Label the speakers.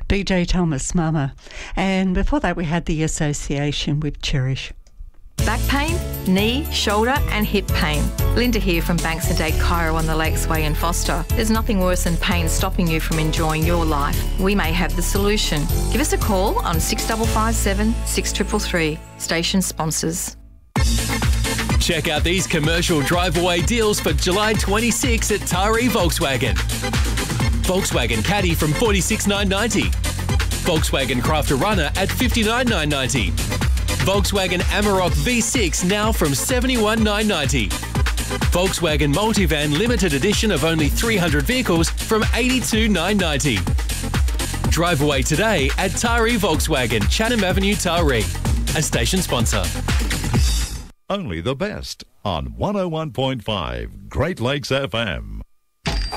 Speaker 1: BJ Thomas, Mama. And before that we had the association with Cherish.
Speaker 2: Back pain, knee, shoulder and hip pain. Linda here from Banks and Dade Chiro on the Lakesway in Foster. There's nothing worse than pain stopping you from enjoying your life. We may have the solution. Give us a call on 6557 6333. Station sponsors.
Speaker 3: Check out these commercial drive-away deals for July 26 at Taree Volkswagen. Volkswagen Caddy from $46,990. Volkswagen Crafter Runner at $59,990. Volkswagen Amarok V6 now from $71,990. Volkswagen Multivan Limited Edition of only 300 vehicles from $82,990. Drive away today at Taree Volkswagen, Chatham Avenue, Taree. A station sponsor.
Speaker 4: Only the best on 101.5 Great Lakes FM.